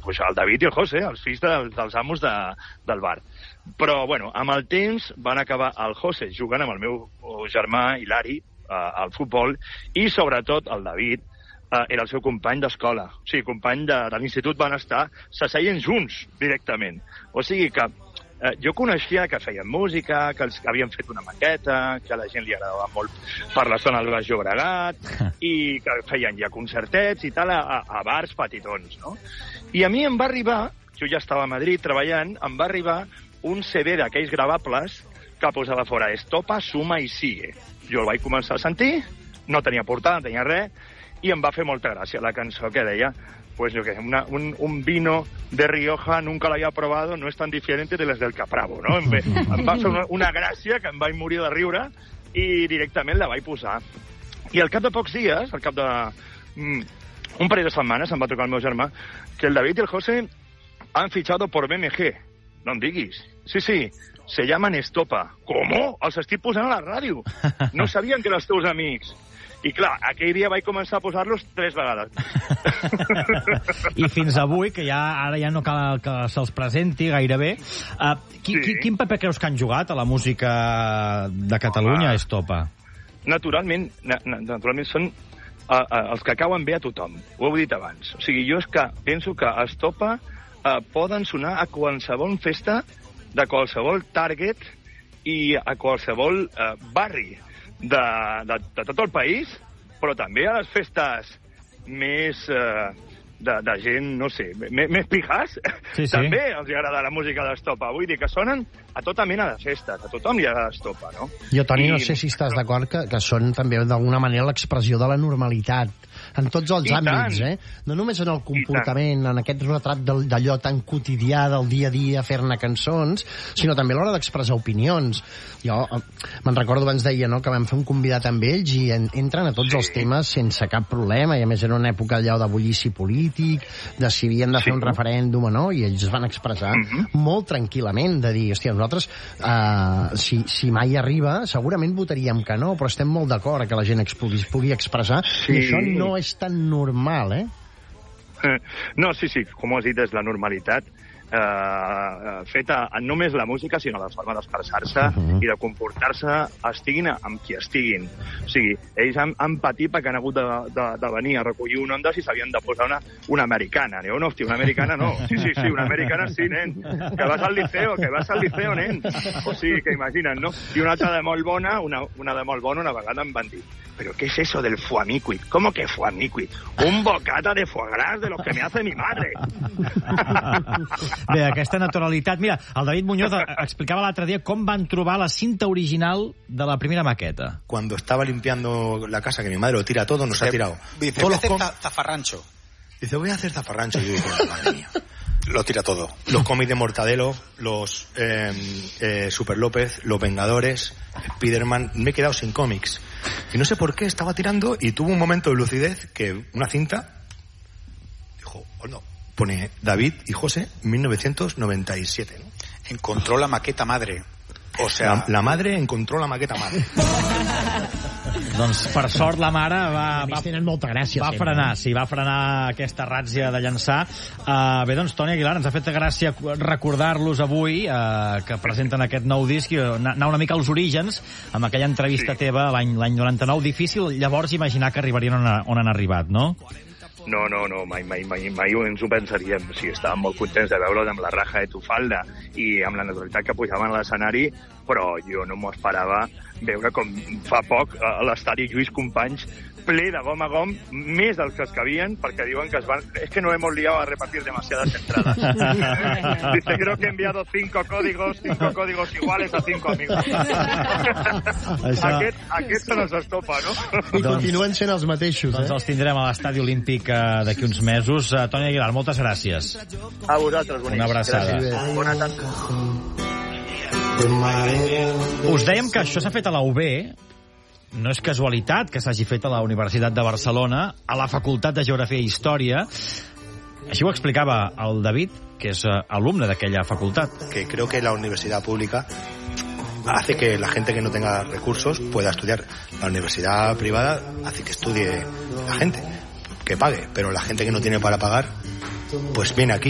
el David i el José, els fills dels amos del bar. Però, bueno, amb el temps van acabar el José jugant amb el meu germà Hilari al futbol, i sobretot el David era el seu company d'escola. O sigui, company de l'institut, van estar, s'asseien junts directament. O sigui que jo coneixia que feien música, que havien fet una maqueta, que a la gent li agradava molt per la zona del Baix Llobregat, i que feien ja concertets i tal a bars petitons, no? I a mi em va arribar, jo ja estava a Madrid treballant, em va arribar un CD d'aquells gravables que posava fora Estopa, Suma i Sigue. Jo el vaig començar a sentir, no tenia portada, no tenia res, i em va fer molta gràcia la cançó que deia pues yo que un vino de Rioja nunca lo había probado, no es tan diferente de les del Capravo, no? Em va fer una gràcia que em vaig morir de riure i directament la vaig posar. I al cap de pocs dies, al cap de un parell de setmanes, em va trucar el meu germà que el David y el José han fichado por BMG. No em diguis. Sí, se llaman Estopa. ¿Cómo? Els estic posant a la ràdio. No sabien que eren els teus amics. I clar, aquell dia vaig començar a posar-los 3 vegades. I fins avui, que ara ja no cal que se'ls presenti gairebé, quin paper creus que han jugat a la música de Catalunya, Estopa? Naturalment són els que cauen bé a tothom. Ho heu dit abans. O sigui, jo és que penso que Estopa poden sonar a qualsevol festa de qualsevol target i a qualsevol barri de tot el país, però també a les festes més de gent, no sé, més pijas, també els agrada la música d'Estopa. Vull dir que sonen a tota mena de festes, a tothom li agrada Estopa, no? Jo, Toni, no sé si estàs d'acord que són també d'alguna manera l'expressió de la normalitat en tots els àmbits, no només en el comportament, en aquest retrat d'allò tan quotidià del dia a dia, fer-ne cançons, sinó també a l'hora d'expressar opinions. Jo me'n recordo, abans deia, no?, que vam fer un convidat amb ells i entren a tots els temes sense cap problema, i a més era una època allò de bullici polític, de si havien de fer un referèndum o no, i ells es van expressar molt tranquil·lament, de dir, hòstia, nosaltres si mai arriba segurament votaríem que no, però estem molt d'acord que la gent es pugui expressar, i això no és tan normal, No, sí, com has dit, és la normalitat feta només la música, sinó la forma d'expressar-se i de comportar-se, estiguin amb qui estiguin. O sigui, ells han patit perquè han hagut de venir a recollir un Ondas i s'havien de posar una americana. No, hòstia, una americana no. Sí, una americana sí, nen. Que vas al liceo, nen. O sigui, que imagina't, no? I una altra de molt bona, una de molt bona, una vegada em van dir, ¿pero qué es eso del foie-miquid? ¿Cómo que foie-miquid? Un bocata de foie gras de los que me hace mi madre. Bé, aquesta naturalitat... Mira, el David Muñoz explicava l'altre dia com van trobar la cinta original de la primera maqueta. Cuando estaba limpiando la casa, que mi madre lo tira todo, nos ha tirado. Dice, voy a hacer zafarrancho. Dice, voy a hacer zafarrancho. Y yo digo, madre mía. Lo tira todo. Los cómics de Mortadelo, los Super López, Los Vengadores, Spiderman. Me he quedado sin cómics. Y no sé por qué estaba tirando y tuvo un momento de lucidez que una cinta dijo, oh no, pone David y José 1997, ¿no? Encontró la maqueta madre. O sea, la madre encontró la maqueta madre. Doncs per sort la mare tenen molta gràcia, va frenar aquesta ràtzia de llançar. Bé, doncs, Toni Aguilar, ens ha fet gràcia recordar-los avui que presenten aquest nou disc i anar una mica als orígens amb aquella entrevista teva l'any 99. Difícil llavors imaginar que arribarien on han arribat, no? No, mai ens ho pensaríem. O sigui, estàvem molt contents de veure'ls amb la raja de tu falda i amb la naturalitat que pujaven a l'escenari, però jo no m'ho esperava veure com fa poc a l'estadi Lluís Companys ple de gom a gom, més dels que es cabien, perquè diuen que es que no hemos liado a repartir demasiadas entradas. Dice, creo que he enviado 5 códigos iguales a 5 amigos. Aquest se nos estopa, no? I continuen sent els mateixos, Doncs els tindrem a l'estadi olímpic d'aquí uns mesos. Toni Aguilar, moltes gràcies. A vosaltres, bonics. Una abraçada. Bona tarda. Us dèiem que això s'ha fet a la UB. No és casualitat que s'hagi fet a la Universitat de Barcelona, a la Facultat de Geografia i Història. Així ho explicava el David, que és alumne d'aquella facultat. Que creo que la universidad pública hace que la gente que no tenga recursos pueda estudiar. La universidad privada hace que estudie la gente, que pague, pero la gente que no tiene para pagar, pues viene aquí